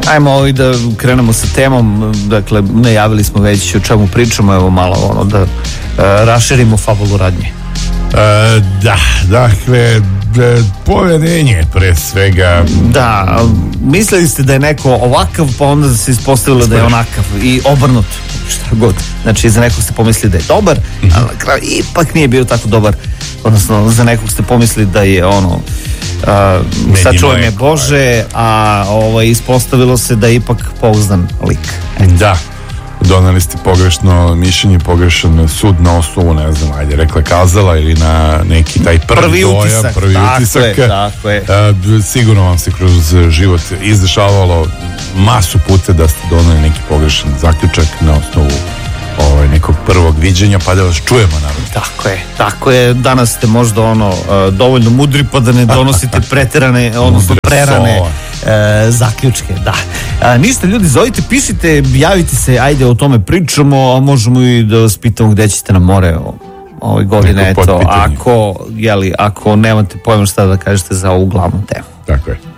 Ajmo da krenemo sa temom. Dakle, najavili smo već o čemu pričamo, evo malo da raširimo fabulu radnje. Dakle, poverenje pre svega. Da, mislili ste da je neko ovakav, pa onda se ispostavilo da je onakav i obrnuto, šta god. Znači, za nekog ste pomislili da je dobar, a na kraju ipak nije bio tako dobar. Odnosno, za nekog ste pomislili da je sačuvaj me Bože, a ispostavilo se da je ipak pouzdan lik. Da, doneli ste pogrešno mišljenje, pogrešan sud na osnovu, ne znam, rekla kazala ili na neki taj prvi dojam, prvi utisak. Tako je. Sigurno vam se kroz život izdešavalo masu puta da ste doneli neki pogrešan zaključak na osnovu nekog prvog viđenja, pa da vas čujemo naravno. Tako je. Danas ste možda dovoljno mudri pa da ne donosite preterane, odnosno prerane zaključke. Da. Ništa, ljudi, zovite, pišite, javite se, ajde o tome pričamo, a možemo i da vas pitamo gde ćete na more ove godine, eto, ako nemate pojma šta da kažete za ovu glavnu temu. Tako je.